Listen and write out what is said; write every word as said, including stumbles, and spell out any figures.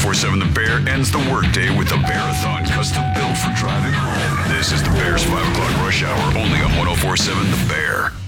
four seven The Bear ends the workday with the Bearathon, custom built for driving home. This is the Bear's five o'clock rush hour, only on one oh four seven The Bear.